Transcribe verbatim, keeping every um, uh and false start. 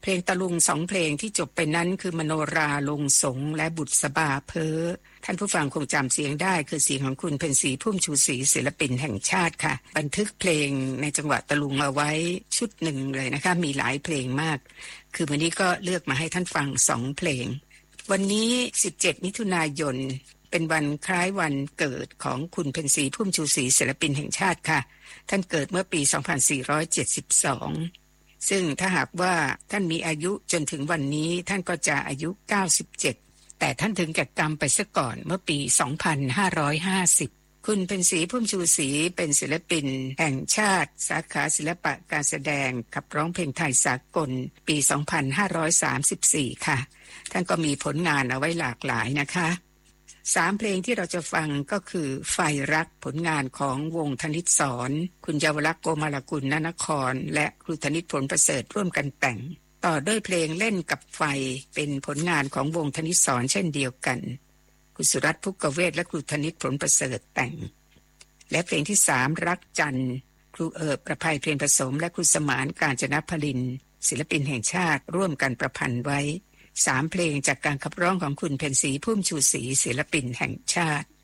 เพลงตะลุงสองเพลงที่จบไปนั้นคือมโนราลงสงและบุษบาเพ้อท่านผู้ฟังคงจำเสียงได้คือเสียงของคุณเพ็ญศรีพุ่มชูศรีศิลปินแห่งชาติค่ะบันทึกเพลงในจังหวะตะลุงเอาไว้ชุดหนึ่งเลยนะคะมีหลายเพลงมากคือวันนี้ก็เลือกมาให้ท่านฟังสองเพลงวันนี้สิบเจ็ดมิถุนายนเป็นวันคล้ายวันเกิดของคุณเพ็ญศรีพุ่มชูศรีศิลปินแห่งชาติค่ะท่านเกิดเมื่อปีสองพันสี่ร้อยเจ็ดสิบสองซึ่งถ้าหากว่าท่านมีอายุจนถึงวันนี้ท่านก็จะอายุเก้าสิบเจ็ดแต่ท่านถึงแก่กรรมไปซะก่อนเมื่อปีสองพันห้าร้อยห้าสิบคุณเพ็ญศรีพุ่มชูศรีเป็นศิลปินแห่งชาติสาขาศิลปะการแสดงขับร้องเพลงไทยสากลปีสองพันห้าร้อยสามสิบสี่ค่ะท่านก็มีผลงานเอาไว้หลากหลายนะคะสามเพลงที่เราจะฟังก็คือไฟรักผลงานของวงธนิตสรคุณเยาวลักษณ์โกมาลกุลณนครและครูธนิตผลประเสริฐร่วมกันแต่งต่อด้วยเพลงเล่นกับไฟเป็นผลงานของวงธนิตสรเช่นเดียวกันคุณสุรัตน์ภุกเวศและครูธนิตผลประเสริฐแต่งและเพลงที่สามรักจันทร์ครูเอิบประภัยเพลงผสมและครูสมานกาญจนพลินศิลปินแห่งชาติร่วมกันประพันธ์ไว้สามเพลงจากการขับร้องของคุณเพ็ญศรีพุ่มชูศรีศิลปินแห่งชาติ